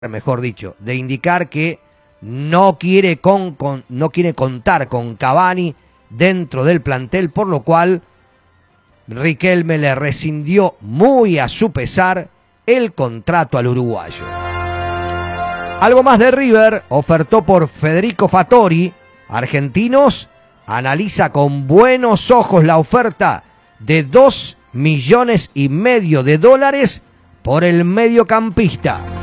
mejor dicho, de indicar que no quiere contar con Cavani dentro del plantel, por lo cual Riquelme le rescindió muy a su pesar el contrato al uruguayo. Algo más de River, ofertó por Federico Fattori. Argentinos analiza con buenos ojos la oferta de $2,5 millones por el mediocampista.